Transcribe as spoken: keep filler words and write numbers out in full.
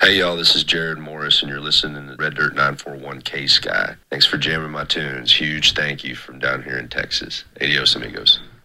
Hey y'all, this is Jared Morris and you're listening to Red Dirt nine four one K Sky. Thanks for jamming my tunes. Huge thank you from down here in Texas. Adios amigos.